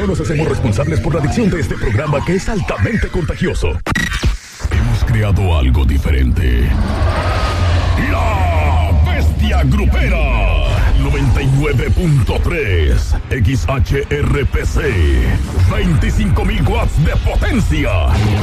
no nos hacemos responsables por la adicción de este programa que es altamente contagioso. Hemos creado algo diferente. La Bestia Grupera 99.3 XHRPC, 25.000 watts de potencia.